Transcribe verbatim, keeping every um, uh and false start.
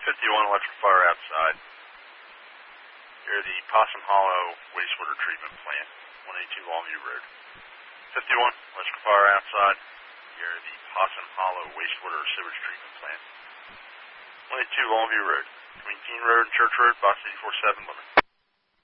fifty-one electric fire outside. You're the Possum Hollow wastewater treatment plant, one eighty-two Longview Road. fifty-one electric fire outside. You're the Possum Hollow wastewater sewage treatment plant, one eighty-two Longview Road, between Keene Road and Church Road, box eight four seven limit.